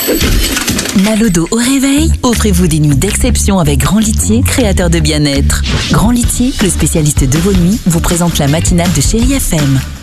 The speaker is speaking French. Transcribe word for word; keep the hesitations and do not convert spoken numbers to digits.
Mal au dos au réveil? Offrez-vous des nuits d'exception avec Grand Litier, créateur de bien-être. Grand Litier, le spécialiste de vos nuits, vous présente la matinale de Chérie F M.